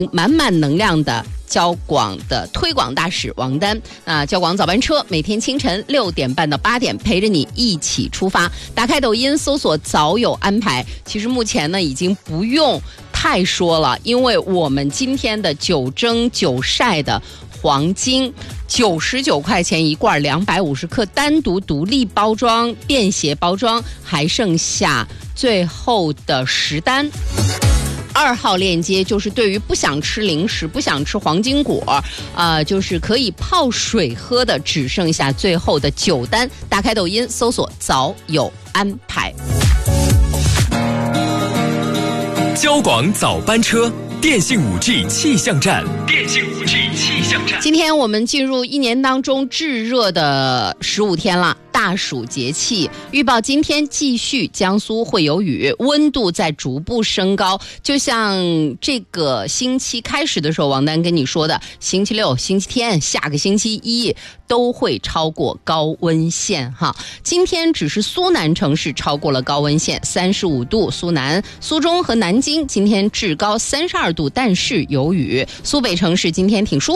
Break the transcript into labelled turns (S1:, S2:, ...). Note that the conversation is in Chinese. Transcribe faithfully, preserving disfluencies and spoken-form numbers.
S1: 满满能量的交广的推广大使王丹啊，交广早班车每天清晨六点半到八点陪着你一起出发。打开抖音搜索早有安排，其实目前呢已经不用太说了，因为我们今天的九蒸九晒的黄金九十九块钱一罐，两百五十克，单独独立包装便携包装，还剩下最后的十单。二号链接就是对于不想吃零食、不想吃黄金果，呃，就是可以泡水喝的，只剩下最后的九单。打开抖音搜索早有安排。
S2: 交广早班车，电信 五 G 气象站，电信 五 G 气象站。
S1: 今天我们进入一年当中炙热的十五天了。大暑节气预报，今天继续江苏会有雨，温度在逐步升高。就像这个星期开始的时候，王丹跟你说的，星期六、星期天、下个星期一都会超过高温线哈。今天只是苏南城市超过了高温线，三十五度。苏南、苏中和南京今天至高三十二度，但是有雨。苏北城市今天挺舒服。